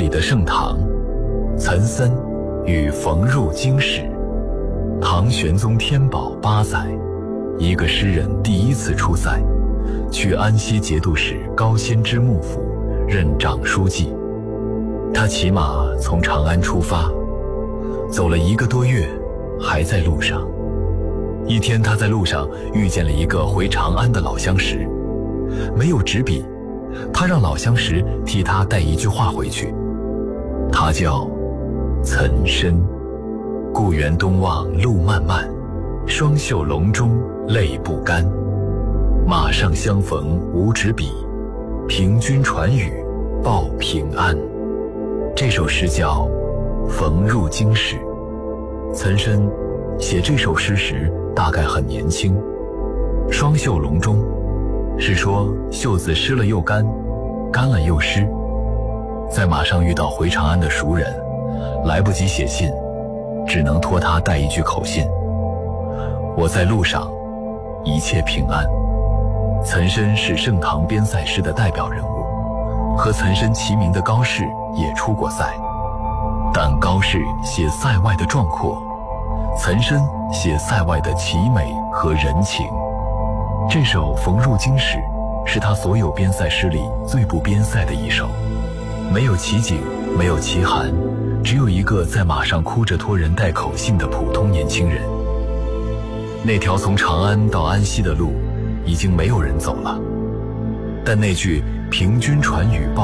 的盛唐，岑参与冯入京时。唐玄宗天宝8载，一个诗人第一次出塞，去安西节度使高仙芝幕府任长书记。他骑马从长安出发，走了1个多月，还在路上。一天，他在路上遇见了一个回长安的老相识，没有纸笔，他让老相识替他带一句话回去。他叫岑参，故园东望路漫漫，双袖龙钟泪不干。马上相逢无纸笔，凭君传语报平安。这首诗叫《冯入京时》。岑参写这首诗时大概很年轻。双袖龙钟是说袖子湿了又干，干了又湿。在马上遇到回长安的熟人，来不及写信，只能托他带一句口信：我在路上，一切平安。岑参是盛唐边塞诗的代表人物，和岑参齐名的高适也出过塞，但高适写塞外的壮阔，岑参写塞外的奇美和人情。这首《冯入京时》是他所有边塞诗里最不边塞的一首，没有奇景，没有奇涵，只有一个在马上哭着托人带口信的普通年轻人。那条从长安到安西的路已经没有人走了，但那句凭君传语报